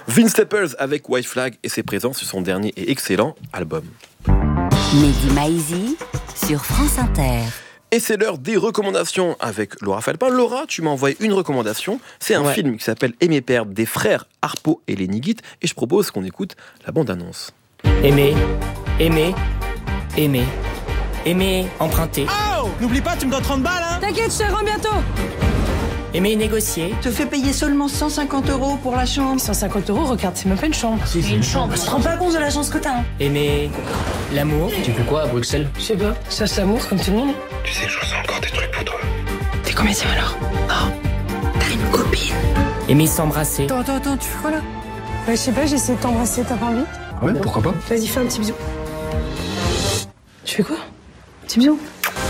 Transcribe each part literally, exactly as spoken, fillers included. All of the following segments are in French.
Vince Staples avec White Flag et ses présents sur son dernier et excellent album. Mehdi Maizi sur France Inter. Et c'est l'heure des recommandations avec Laura Falpin. Laura, tu m'as envoyé une recommandation. C'est un ouais. film qui s'appelle Aimer perdre des frères Harpo et Lenny Guit. Et je propose qu'on écoute la bande-annonce. Aimer, aimer, aimer, aimer, emprunter. Oh, n'oublie pas, tu me dois trente balles, hein. T'inquiète, je te rends bientôt. Aimer, négocier. Te fais payer seulement cent cinquante euros pour la chambre. cent cinquante euros, regarde, c'est même pas une chambre. C'est une chambre. Tu te rends pas compte de la chance que t'as, hein. Aimer, l'amour. Tu fais quoi à Bruxelles? Je sais pas, ça c'est l'amour comme tout le monde. Tu sais, je ressens encore des trucs pour toi. T'es comédien alors? Oh, t'as une copine. Aimer s'embrasser. Attends, attends, attends, tu fais quoi là? Bah, je sais pas, j'essaie de t'embrasser, t'as pas envie? Ouais, pourquoi pas? Vas-y, fais un petit bisou. Tu fais quoi? Petit bisou.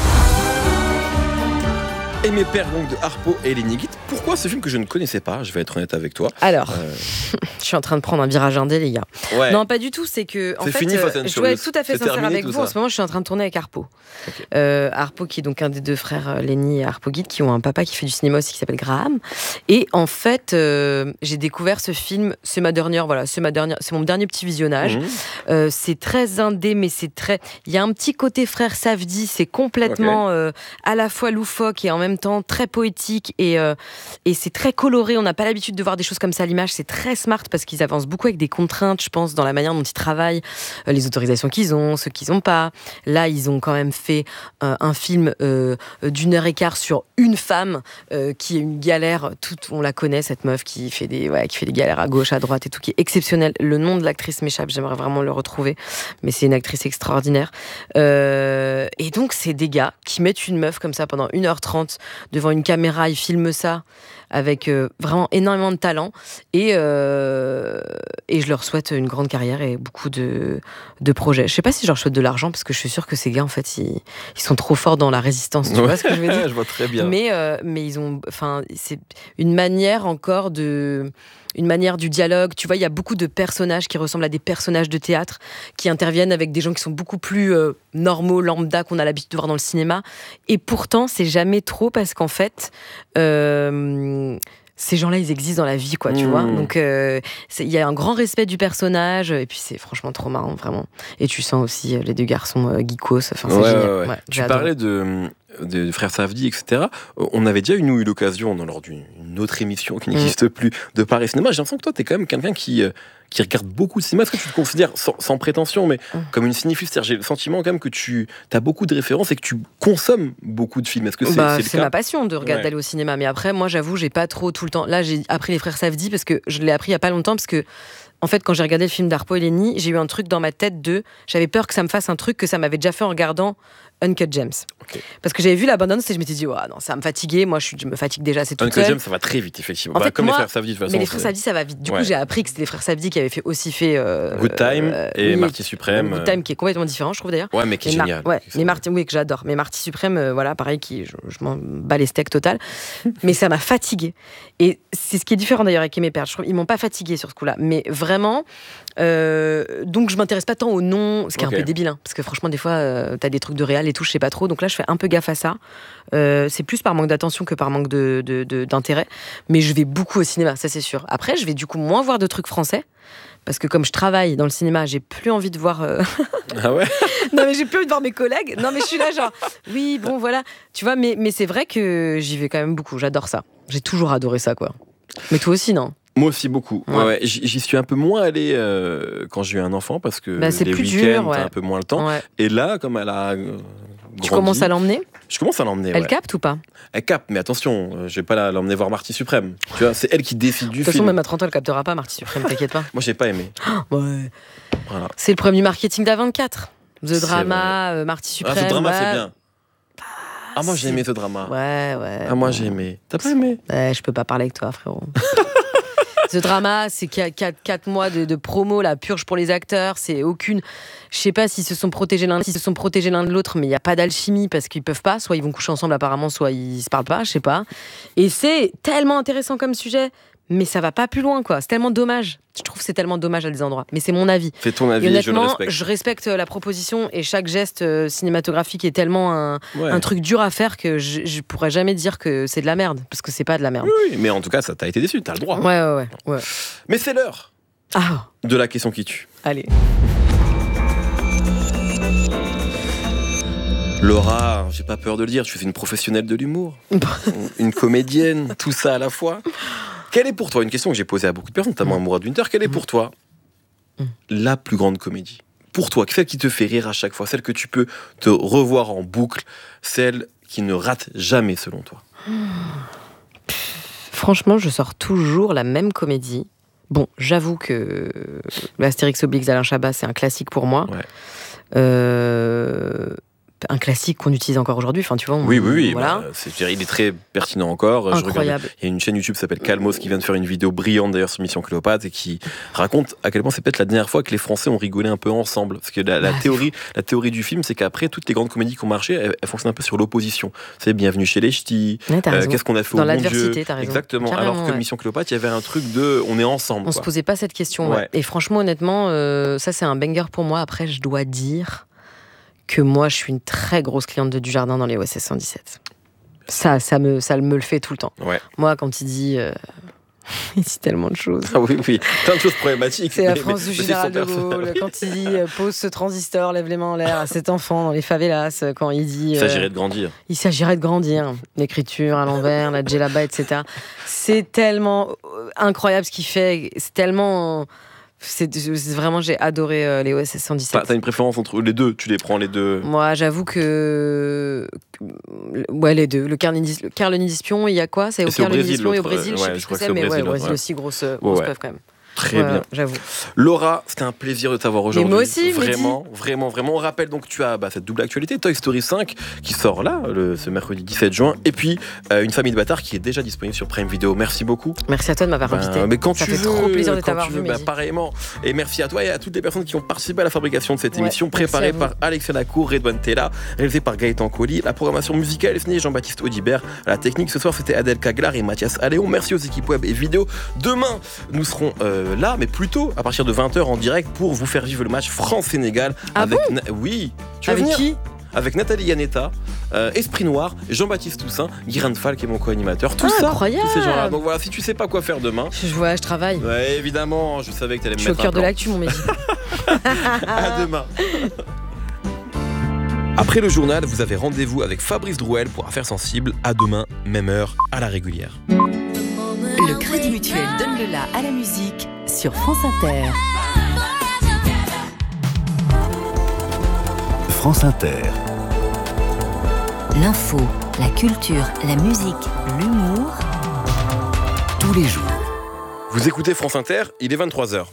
Aimer perdre donc de Harpo et Lenny Guit. Pourquoi ce film que je ne connaissais pas? Je vais être honnête avec toi. Alors, euh... je suis en train de prendre un virage indé, les gars. Ouais. Non, pas du tout. C'est que en c'est fait, fini, euh, je dois être tout à fait c'est sincère avec vous. Ça. En ce moment, je suis en train de tourner avec Harpo. Okay. Euh, Harpo, qui est donc un des deux frères Lenny et Harpo Guit, qui ont un papa qui fait du cinéma aussi, qui s'appelle Graham. Et en fait, euh, j'ai découvert ce film. C'est ma dernière, voilà, c'est ma dernière, c'est mon dernier petit visionnage. Mmh. Euh, c'est très indé, mais c'est très. Il y a un petit côté frère Safdie. C'est complètement okay. euh, à la fois loufoque et en même temps très poétique. Et, euh, et c'est très coloré, on n'a pas l'habitude de voir des choses comme ça à l'image, c'est très smart parce qu'ils avancent beaucoup avec des contraintes, je pense, dans la manière dont ils travaillent, euh, les autorisations qu'ils ont, ceux qu'ils n'ont pas. Là, ils ont quand même fait euh, un film euh, d'une heure et quart sur une femme euh, qui est une galère, toute, on la connaît, cette meuf qui fait, des, ouais, qui fait des galères à gauche, à droite et tout, qui est exceptionnelle. Le nom de l'actrice m'échappe, j'aimerais vraiment le retrouver, mais c'est une actrice extraordinaire. Euh, et donc, c'est des gars qui mettent une meuf comme ça pendant une heure trente devant une caméra, ils filment ça avec euh, vraiment énormément de talent et, euh, et je leur souhaite une grande carrière et beaucoup de, de projets. Je sais pas si je leur souhaite de l'argent parce que je suis sûre que ces gars en fait ils, ils sont trop forts dans la résistance, tu ouais. vois ce que je veux dire? Je vois très bien. Mais, euh, mais ils ont, enfin, c'est une manière encore de... une manière du dialogue. Tu vois, il y a beaucoup de personnages qui ressemblent à des personnages de théâtre, qui interviennent avec des gens qui sont beaucoup plus euh, normaux, lambda, qu'on a l'habitude de voir dans le cinéma. Et pourtant, c'est jamais trop parce qu'en fait, euh, ces gens-là, ils existent dans la vie, quoi, tu mmh. vois. Donc, il euh, y a un grand respect du personnage, et puis c'est franchement trop marrant, vraiment. Et tu sens aussi euh, les deux garçons euh, geekos, enfin, c'est ouais, génial. Ouais, ouais. Ouais, tu parlais de... de frères Safdie, et cetera. On avait déjà eu, nous, eu l'occasion, lors d'une autre émission qui n'existe mmh. plus, de parler cinéma. J'ai l'impression que toi, t'es quand même quelqu'un qui, euh, qui regarde beaucoup de cinéma. Est-ce que tu te considères, sans, sans prétention, mais mmh. comme une cinéphile? C'est-à-dire, j'ai le sentiment quand même que tu as beaucoup de références et que tu consommes beaucoup de films. Est-ce que c'est, bah, c'est le c'est cas? ma passion de regarder, ouais. d'aller au cinéma. Mais après, moi, j'avoue, j'ai pas trop tout le temps. Là, j'ai appris les frères Safdie parce que je l'ai appris il y a pas longtemps parce que en fait, quand j'ai regardé le film d'Harpo et Lenny, j'ai eu un truc dans ma tête de... J'avais peur que ça me fasse un truc que ça m'avait déjà fait en regardant Uncut Gems. Okay. Parce que j'avais vu la bande-annonce et je m'étais dit, oh, non, ça va me fatiguer. Moi, je, je me fatigue déjà, c'est tout seul. Uncut Gems, ça va très vite, effectivement. En bah, fait, comme moi, les frères Safdie, de toute façon. Mais les frères Safdie, ça va vite. Du ouais. coup, j'ai appris que c'était les frères Safdie qui avaient fait, aussi fait... Euh, Good Time euh, et oui, Marty Suprême. Good Time, qui est complètement différent, je trouve, d'ailleurs. Ouais, mais qui est Mar- génial. Ouais, mais Marty, oui, que j'adore. Mais Marty Suprême, euh, voilà, pareil, qui, je, je m'en bats les steaks total. Mais ça m'a fatiguée. Et c'est ce qui est différent, d'ailleurs, avec Aimer perdre. Je trouve ils m'ont pas fatiguée sur ce coup-là. Mais vraiment... Euh, donc je m'intéresse pas tant au nom, ce qui est okay. un peu débile, hein, parce que franchement des fois euh, t'as des trucs de réal et tout, je sais pas trop, donc là je fais un peu gaffe à ça. Euh, c'est plus par manque d'attention que par manque de, de, de, d'intérêt, mais je vais beaucoup au cinéma, ça c'est sûr. Après je vais du coup moins voir de trucs français, parce que comme je travaille dans le cinéma, j'ai plus envie de voir... Euh... Ah ouais. Non mais j'ai plus envie de voir mes collègues, non mais je suis là genre, oui bon voilà, tu vois, mais, mais c'est vrai que j'y vais quand même beaucoup, j'adore ça, j'ai toujours adoré ça quoi. Mais toi aussi non? Moi aussi beaucoup. Ouais. Ouais, j'y suis un peu moins allé euh, quand j'ai eu un enfant parce que bah, c'est les plus week-ends dur, ouais. t'as un peu moins le temps. Ouais. Et là, comme elle a euh, grandi, tu commences à l'emmener? Je commence à l'emmener. Elle ouais. capte ou pas? Elle capte, mais attention, euh, je vais pas la, l'emmener voir Marty Suprême. Tu vois, c'est elle qui décide du film. De toute façon, même à trente ans, elle captera pas Marty Suprême, t'inquiète pas. Moi, j'ai pas aimé. Ouais. Voilà. C'est le problème du marketing d'A vingt-quatre. The Drama, euh, Marty Suprême. Ah, The Drama, ouais. c'est bien. Ah, moi, j'ai aimé The Drama. Ouais, ouais. Ah, moi, j'ai aimé. T'as pas aimé? Ouais, je peux pas parler avec toi, frérot. The Drama, c'est quatre mois de, de promo, la purge pour les acteurs, c'est aucune... Je sais pas s'ils se sont protégés l'un, s'ils se sont protégés l'un de l'autre, mais il n'y a pas d'alchimie parce qu'ils peuvent pas, soit ils vont coucher ensemble apparemment, soit ils se parlent pas, je sais pas. Et c'est tellement intéressant comme sujet, mais ça va pas plus loin, quoi. C'est tellement dommage. Je trouve que c'est tellement dommage à des endroits. Mais c'est mon avis. C'est ton avis, et je le respecte. Je respecte la proposition et chaque geste euh, cinématographique est tellement un, ouais. un truc dur à faire que je, je pourrais jamais dire que c'est de la merde, parce que c'est pas de la merde. Oui, mais en tout cas, ça t'a été déçu, t'as le droit. Ouais, ouais, ouais. ouais. Mais c'est l'heure Ah. De la question qui tue. Allez. Laura, j'ai pas peur de le dire, tu es une professionnelle de l'humour, une comédienne, tout ça à la fois. Quelle est pour toi, une question que j'ai posée à beaucoup de personnes, notamment à Mourad Winter, quelle est pour toi la plus grande comédie ? Pour toi, celle qui te fait rire à chaque fois, celle que tu peux te revoir en boucle, celle qui ne rate jamais selon toi ? Franchement, je sors toujours la même comédie. Bon, j'avoue que l'Astérix Obélix d'Alain Chabat, c'est un classique pour moi. Ouais. Euh... Un classique qu'on utilise encore aujourd'hui. Enfin, tu vois, on, oui, oui, oui. Voilà. Bah, c'est, il est très pertinent encore. Incroyable. Je regarde, il y a une chaîne YouTube qui s'appelle Calmos qui vient de faire une vidéo brillante d'ailleurs sur Mission Cléopâtre et qui raconte à quel point c'est peut-être la dernière fois que les Français ont rigolé un peu ensemble. Parce que la, la, ah, théorie, la théorie du film, c'est qu'après, toutes les grandes comédies qui ont marché, elles, elles fonctionnent un peu sur l'opposition. C'est Bienvenue chez les Ch'tis. Ouais, euh, qu'est-ce qu'on a fait Dans au bon Dieu. T'as raison. Exactement. Carrément, alors que ouais. Mission Cléopâtre, il y avait un truc de on est ensemble. On quoi. se posait pas cette question. Ouais. Ouais. Et franchement, honnêtement, euh, ça c'est un banger pour moi. Après, je dois dire que moi, je suis une très grosse cliente de Dujardin dans les O S S cent dix-sept. Ça, ça me, ça me le fait tout le temps. Ouais. Moi, quand il dit... Euh... il dit tellement de choses. Ah oui, oui, plein de choses problématiques. C'est la France du général de Gaulle. Quand il dit euh, pose ce transistor, lève les mains en l'air à cet enfant dans les favelas. Quand il dit... Il s'agirait euh, de grandir. Il s'agirait de grandir. L'écriture à l'envers, la djellaba, et cetera. C'est tellement incroyable ce qu'il fait. C'est tellement... C'est, c'est vraiment, j'ai adoré euh, les O S S cent dix-sept. T'as, t'as une préférence entre les deux ? Tu les prends les deux ? Moi, j'avoue que... Ouais, les deux. Le Carloni d'Espion, il y a quoi ? C'est au Carloni d'Espion et au Brésil, ouais, je sais plus ce que c'est, mais ouais, au Brésil aussi, grosse, grosse ouais. Preuve quand même. Très ouais, bien. J'avoue. Laura, c'était un plaisir de t'avoir aujourd'hui. Mais moi aussi, vraiment, vraiment, vraiment. On rappelle donc que tu as bah, cette double actualité, Toy Story cinq, qui sort là, le, ce mercredi dix-sept juin, et puis euh, Une famille de bâtards qui est déjà disponible sur Prime Video. Merci beaucoup. Merci à toi de m'avoir ben, invité. Mais quand Ça tu fait veux, trop plaisir de quand t'avoir tu vu. veux, bah, pareillement. Et merci à toi et à toutes les personnes qui ont participé à la fabrication de cette ouais, émission, préparée par Alexia Lacour, Redouane Tella, réalisée par Gaëtan Colli. La programmation musicale est signée Jean-Baptiste Audibert. À la technique ce soir, c'était Adèle Caglar et Mathias Alléon. Merci aux équipes web et vidéo. Demain, nous serons euh, là, mais plutôt à partir de vingt heures en direct pour vous faire vivre le match France-Sénégal. Ah avec bon Na- Oui. Tu veux avec venir qui Avec Nathalie Yanetta, euh, Esprit Noir, Jean-Baptiste Toussaint, Guirand Fall qui est mon co-animateur. Tout ah, ça, incroyable. tous ces gens-là. Donc voilà, si tu sais pas quoi faire demain. Je vois, je travaille. Ouais, évidemment, je savais que t'allais me je suis mettre au cœur un de plan. l'actu, mon Mehdi. À demain. Après le journal, vous avez rendez-vous avec Fabrice Drouel pour Affaires Sensibles. À demain, même heure, à la régulière. Le Crédit Mutuel donne le la à la musique sur France Inter. France Inter. L'info, la culture, la musique, l'humour. Tous les jours. Vous écoutez France Inter, il est vingt-trois heures.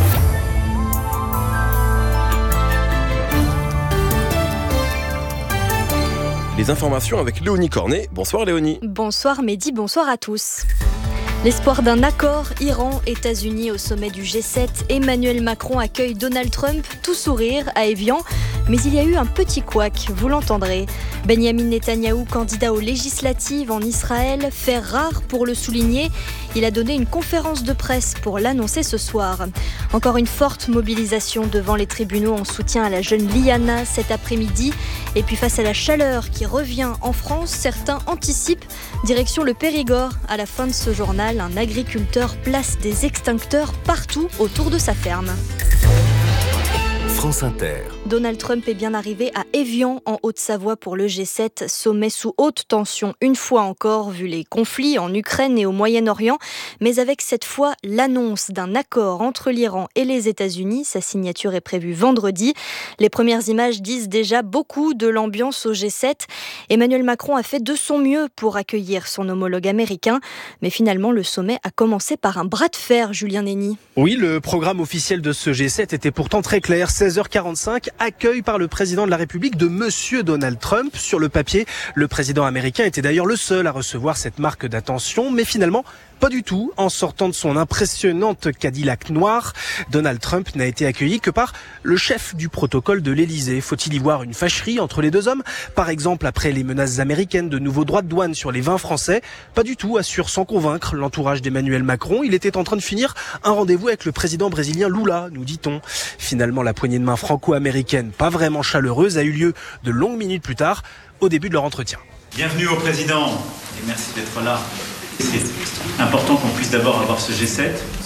Les informations avec Léonie Cornet. Bonsoir Léonie. Bonsoir Mehdi, bonsoir à tous. L'espoir d'un accord Iran-États-Unis au sommet du G sept. Emmanuel Macron accueille Donald Trump, tout sourire, à Évian. Mais il y a eu un petit couac, vous l'entendrez. Benyamin Netanyahou, candidat aux législatives en Israël, fait rare pour le souligner. Il a donné une conférence de presse pour l'annoncer ce soir. Encore une forte mobilisation devant les tribunaux en soutien à la jeune Liana cet après-midi. Et puis face à la chaleur qui revient en France, certains anticipent direction le Périgord. À la fin de ce journal, un agriculteur place des extincteurs partout autour de sa ferme. France Inter. Donald Trump est bien arrivé à Évian, en Haute-Savoie, pour le G sept, sommet sous haute tension, une fois encore, vu les conflits en Ukraine et au Moyen-Orient, mais avec cette fois l'annonce d'un accord entre l'Iran et les États-Unis. Sa signature est prévue vendredi. Les premières images disent déjà beaucoup de l'ambiance au G sept. Emmanuel Macron a fait de son mieux pour accueillir son homologue américain, mais finalement le sommet a commencé par un bras de fer, Julien Nény. Oui, le programme officiel de ce G sept était pourtant très clair. seize heures quarante-cinq, accueil par le président de la République de Monsieur Donald Trump. Sur le papier, le président américain était d'ailleurs le seul à recevoir cette marque d'attention, mais finalement, pas du tout. En sortant de son impressionnante Cadillac noire, Donald Trump n'a été accueilli que par le chef du protocole de l'Élysée. Faut-il y voir une fâcherie entre les deux hommes ? Par exemple, après les menaces américaines de nouveaux droits de douane sur les vins français ? Pas du tout, assure sans convaincre l'entourage d'Emmanuel Macron. Il était en train de finir un rendez-vous avec le président brésilien Lula, nous dit-on. Finalement, la poignée de main franco-américaine, pas vraiment chaleureuse, a eu lieu de longues minutes plus tard, au début de leur entretien. Bienvenue au président et merci d'être là. C'est important qu'on puisse d'abord avoir ce G sept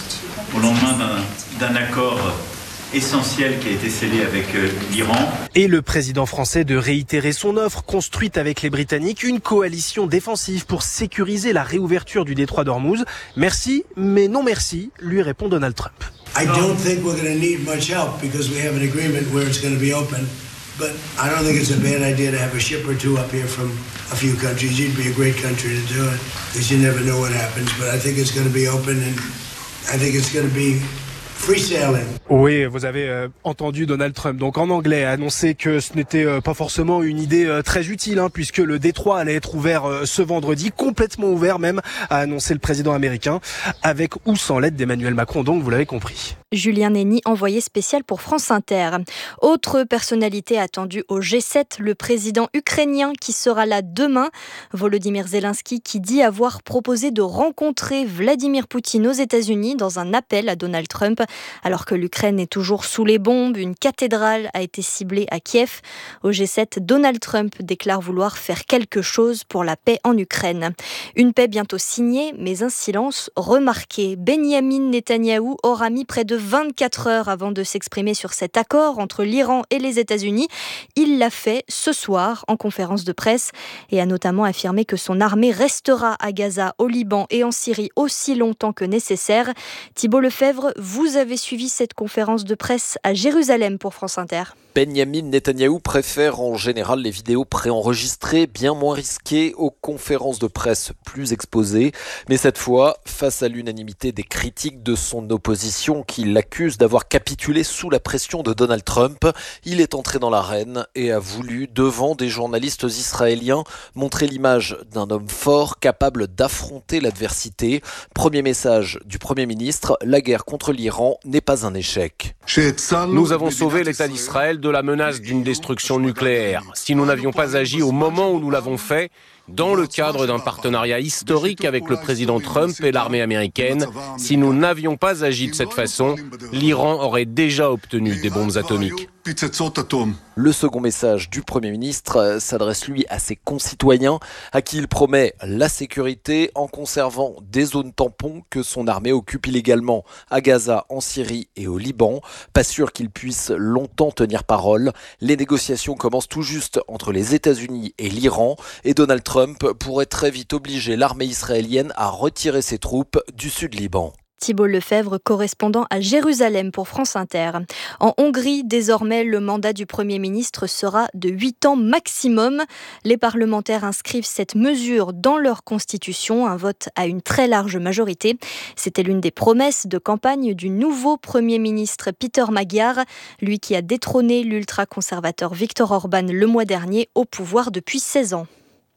au lendemain d'un, d'un accord essentiel qui a été scellé avec euh, l'Iran. Et le président français de réitérer son offre construite avec les Britanniques, une coalition défensive pour sécuriser la réouverture du détroit d'Ormuz. Merci, mais non merci, lui répond Donald Trump. I don't think we're going to need much help because we have an agreement where it's going to be open. But I don't think it's a bad idea to have a ship or two up here from a few countries. It'd be a great country to do it because you never know what happens. But I think it's going to be open and I think it's going to be free sailing. Oui, vous avez euh, entendu Donald Trump, donc en anglais, annoncer que ce n'était euh, pas forcément une idée euh, très utile, hein, puisque le détroit allait être ouvert euh, ce vendredi, complètement ouvert même, a annoncé le président américain, avec ou sans l'aide d'Emmanuel Macron, donc vous l'avez compris. Julien Néni, envoyé spécial pour France Inter. Autre personnalité attendue au G sept, le président ukrainien qui sera là demain. Volodymyr Zelensky qui dit avoir proposé de rencontrer Vladimir Poutine aux États-Unis dans un appel à Donald Trump. Alors que l'Ukraine est toujours sous les bombes, une cathédrale a été ciblée à Kiev. Au G sept, Donald Trump déclare vouloir faire quelque chose pour la paix en Ukraine. Une paix bientôt signée, mais un silence remarqué. Benyamin Netanyahou aura mis près de vingt-quatre heures avant de s'exprimer sur cet accord entre l'Iran et les États-Unis. Il l'a fait ce soir en conférence de presse et a notamment affirmé que son armée restera à Gaza, au Liban et en Syrie aussi longtemps que nécessaire. Thibault Lefebvre, vous avez suivi cette conférence de presse à Jérusalem pour France Inter. Benyamin Netanyahou préfère en général les vidéos préenregistrées, bien moins risquées, aux conférences de presse plus exposées. Mais cette fois, face à l'unanimité des critiques de son opposition qui l'accuse d'avoir capitulé sous la pression de Donald Trump, il est entré dans l'arène et a voulu, devant des journalistes israéliens, montrer l'image d'un homme fort capable d'affronter l'adversité. Premier message du Premier ministre, la guerre contre l'Iran n'est pas un échec. Nous avons sauvé l'État d'Israël de la menace d'une destruction nucléaire. Si nous n'avions pas agi au moment où nous l'avons fait, dans le cadre d'un partenariat historique avec le président Trump et l'armée américaine, si nous n'avions pas agi de cette façon, l'Iran aurait déjà obtenu des bombes atomiques. Le second message du Premier ministre s'adresse lui à ses concitoyens, à qui il promet la sécurité en conservant des zones tampons que son armée occupe illégalement à Gaza, en Syrie et au Liban. Pas sûr qu'il puisse longtemps tenir parole. Les négociations commencent tout juste entre les États-Unis et l'Iran et Donald Trump pourrait très vite obliger l'armée israélienne à retirer ses troupes du sud Liban. Thibault Lefebvre, correspondant à Jérusalem pour France Inter. En Hongrie, désormais, le mandat du Premier ministre sera de huit ans maximum. Les parlementaires inscrivent cette mesure dans leur constitution, un vote à une très large majorité. C'était l'une des promesses de campagne du nouveau Premier ministre Peter Magyar, lui qui a détrôné l'ultra-conservateur Viktor Orban le mois dernier au pouvoir depuis seize ans.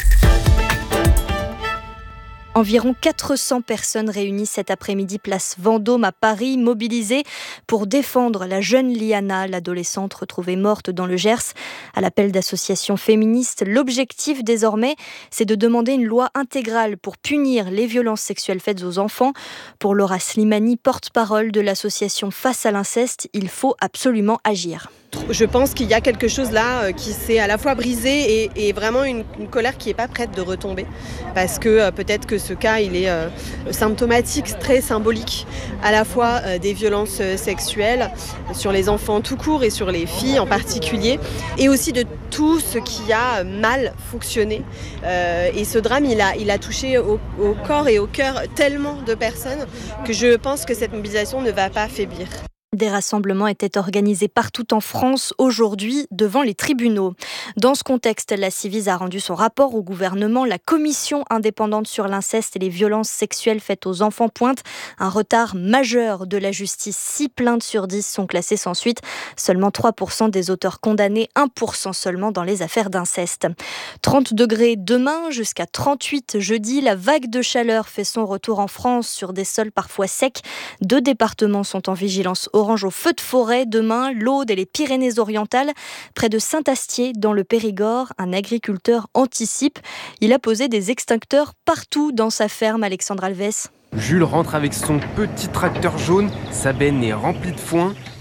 Environ quatre cents personnes réunies cet après-midi place Vendôme à Paris, mobilisées pour défendre la jeune Liana, l'adolescente retrouvée morte dans le Gers. À l'appel d'associations féministes, l'objectif désormais, c'est de demander une loi intégrale pour punir les violences sexuelles faites aux enfants. Pour Laura Slimani, porte-parole de l'association Face à l'inceste, il faut absolument agir. Je pense qu'il y a quelque chose là qui s'est à la fois brisé et, et vraiment une, une colère qui n'est pas prête de retomber. Parce que euh, peut-être que ce cas, il est euh, symptomatique, très symbolique, à la fois euh, des violences euh, sexuelles sur les enfants tout court et sur les filles en particulier, et aussi de tout ce qui a mal fonctionné. Euh, et ce drame, il a, il a touché au, au corps et au cœur tellement de personnes que je pense que cette mobilisation ne va pas faiblir. Des rassemblements étaient organisés partout en France aujourd'hui devant les tribunaux. Dans ce contexte, la Ciivise a rendu son rapport au gouvernement. La commission indépendante sur l'inceste et les violences sexuelles faites aux enfants pointe un retard majeur de la justice. six plaintes sur dix sont classées sans suite. Seulement trois pour cent des auteurs condamnés, un pour cent seulement dans les affaires d'inceste. trente degrés demain, jusqu'à trente-huit jeudi. La vague de chaleur fait son retour en France sur des sols parfois secs. Deux départements sont en vigilance orange au feu de forêt demain, l'Aude et les Pyrénées-Orientales. Près de Saint-Astier, dans le Périgord, un agriculteur anticipe. Il a posé des extincteurs partout dans sa ferme, Alexandre Alves. Jules rentre avec son petit tracteur jaune, sa benne est remplie de foin.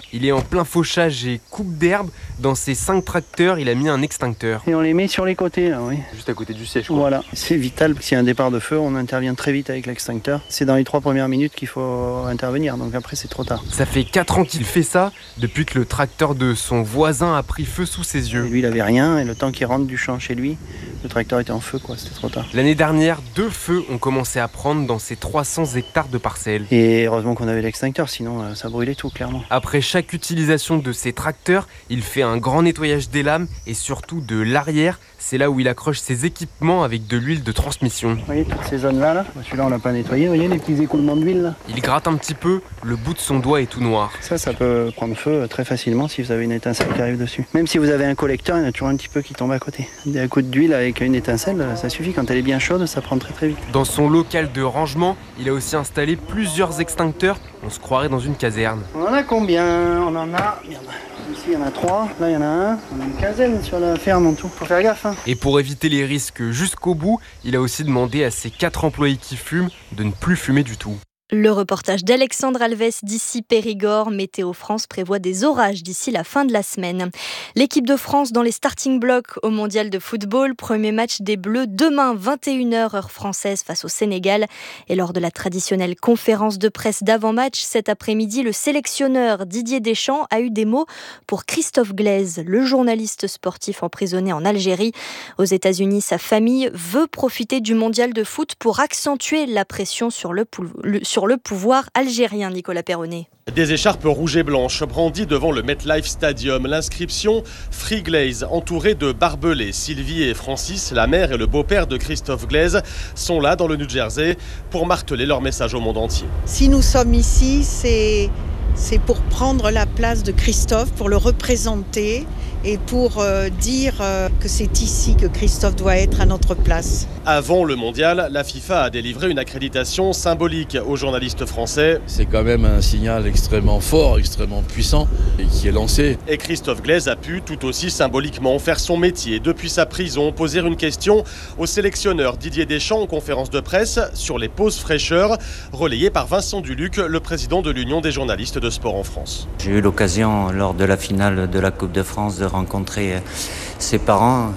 il est en plein fauchage et coupe d'herbe. Dans ses cinq tracteurs, il a mis un extincteur. Et on les met sur les côtés, là, oui. Juste à côté du siège, quoi. Voilà, c'est vital, parce qu'il y a un départ de feu, on intervient très vite avec l'extincteur. C'est dans les trois premières minutes qu'il faut intervenir, donc après c'est trop tard. Ça fait quatre ans qu'il fait ça, depuis que le tracteur de son voisin a pris feu sous ses yeux. Et lui, il avait rien, et le temps qu'il rentre du champ chez lui, le tracteur était en feu, quoi, c'était trop tard. L'année dernière, deux feux ont commencé à prendre dans ces trois cents hectares de parcelles. Et heureusement qu'on avait l'extincteur, sinon euh, ça brûlait tout, clairement. Après chaque utilisation de ces tracteurs, il fait un grand nettoyage des lames et surtout de l'arrière. C'est là où il accroche ses équipements avec de l'huile de transmission. Vous voyez toutes ces zones-là, là celui-là on l'a pas nettoyé, vous voyez les petits écoulements d'huile là. Il gratte un petit peu, le bout de son doigt est tout noir. Ça, ça peut prendre feu très facilement si vous avez une étincelle qui arrive dessus. Même si vous avez un collecteur, il y en a toujours un petit peu qui tombe à côté. Des coups d'huile avec une étincelle, ça suffit, quand elle est bien chaude, ça prend très très vite. Dans son local de rangement, il a aussi installé plusieurs extincteurs. On se croirait dans une caserne. On en a combien? On en a... Merde. Ici il y en a trois, là il y en a un. On a une quinzaine sur la ferme en tout. Faut faire gaffe. Hein. Et pour éviter les risques jusqu'au bout, il a aussi demandé à ses quatre employés qui fument de ne plus fumer du tout. Le reportage d'Alexandre Alves d'ici Périgord. Météo France prévoit des orages d'ici la fin de la semaine. L'équipe de France dans les starting blocks au mondial de football. Premier match des Bleus demain, vingt et une heures heure française face au Sénégal. Et lors de la traditionnelle conférence de presse d'avant-match, cet après-midi, le sélectionneur Didier Deschamps a eu des mots pour Christophe Glaise, le journaliste sportif emprisonné en Algérie. Aux États-Unis, sa famille veut profiter du mondial de foot pour accentuer la pression sur le, pou- le, sur le pouvoir algérien. Nicolas Perronnet. Des écharpes rouges et blanches brandies devant le MetLife Stadium. L'inscription Free Glaze, entourée de barbelés. Sylvie et Francis, la mère et le beau-père de Christophe Glaise, sont là dans le New Jersey pour marteler leur message au monde entier. Si nous sommes ici, c'est, c'est pour prendre la place de Christophe, pour le représenter et pour euh, dire euh, que c'est ici que Christophe doit être à notre place. Avant le mondial, la FIFA a délivré une accréditation symbolique aux journalistes français. C'est quand même un signal extrêmement fort, extrêmement puissant et qui est lancé. Et Christophe Glaise a pu tout aussi symboliquement faire son métier depuis sa prison, poser une question au sélectionneur Didier Deschamps en conférence de presse sur les pauses fraîcheurs, relayée par Vincent Duluc, le président de l'Union des journalistes de sport en France. J'ai eu l'occasion lors de la finale de la Coupe de France de rencontrer ses parents.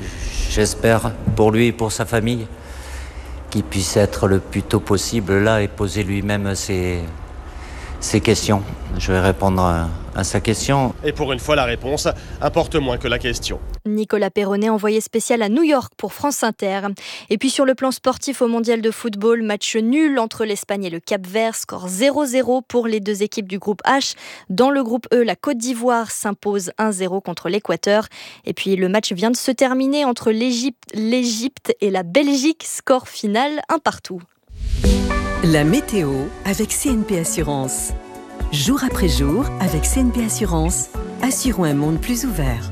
J'espère pour lui et pour sa famille qu'il puisse être le plus tôt possible là et poser lui-même ses, ses questions. Je vais répondre à, à sa question. Et pour une fois, la réponse importe moins que la question. Nicolas Perronnet, envoyé spécial à New York pour France Inter. Et puis sur le plan sportif au mondial de football, match nul entre l'Espagne et le Cap-Vert, score zéro zéro pour les deux équipes du groupe H. Dans le groupe E, la Côte d'Ivoire s'impose un zéro contre l'Équateur. Et puis le match vient de se terminer entre l'Égypte, l'Égypte et la Belgique, score final un partout. La météo avec C N P Assurance. Jour après jour, avec C N P Assurance, assurons un monde plus ouvert.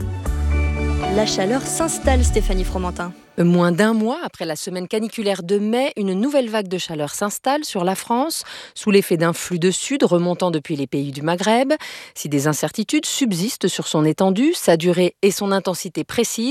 La chaleur s'installe, Stéphanie Fromentin. Moins d'un mois après la semaine caniculaire de mai, une nouvelle vague de chaleur s'installe sur la France, sous l'effet d'un flux de sud remontant depuis les pays du Maghreb. Si des incertitudes subsistent sur son étendue, sa durée et son intensité précises,